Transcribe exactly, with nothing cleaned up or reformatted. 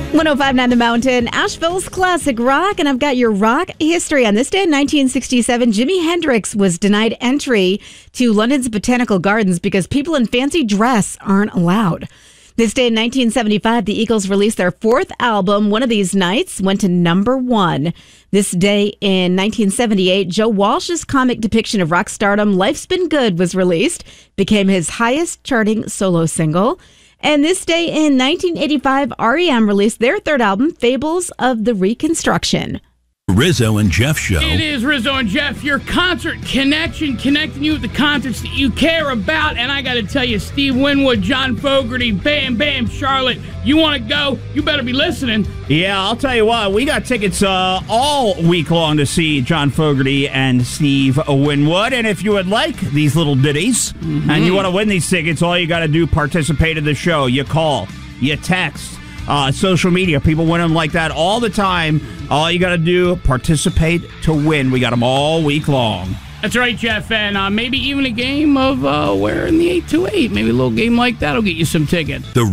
one oh five point nine The Mountain, Asheville's classic rock, and I've got your rock history. On this day in nineteen sixty-seven, Jimi Hendrix was denied entry to London's Botanical Gardens because people in fancy dress aren't allowed. This day in nineteen seventy-five, the Eagles released their fourth album, One of These Nights, went to number one. This day in nineteen seventy-eight, Joe Walsh's comic depiction of rock stardom, Life's Been Good, was released, became his highest charting solo single. And this day in nineteen eighty-five, R E M released their third album, Fables of the Reconstruction. Rizzo and Jeff Show. It is Rizzo and Jeff, your concert connection, connecting you with the concerts that you care about. And I got to tell you, Steve Winwood, John Fogerty, Bam Bam, Charlotte, you want to go? You better be listening. Yeah, I'll tell you what, we got tickets uh, all week long to see John Fogerty and Steve Winwood. And if you would like these little ditties mm-hmm. and you want to win these tickets, all you got to do, participate in the show. You call, you text. Uh, social media, people win them like that all the time. All you got to do, participate to win. We got them all week long. That's right, Jeff. And uh, maybe even a game of uh, wearing the eight two eight. Maybe a little game like that will get you some tickets. The